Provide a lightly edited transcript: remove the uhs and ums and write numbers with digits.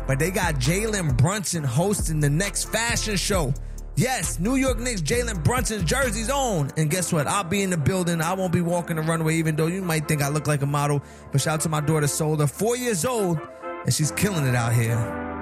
but they got Jalen Brunson hosting the next fashion show. Yes, New York Knicks, Jalen Brunson's jersey's on. And guess what? I'll be in the building. I won't be walking the runway, even though you might think I look like a model. But shout out to my daughter, Sola, 4 years old, and she's killing it out here.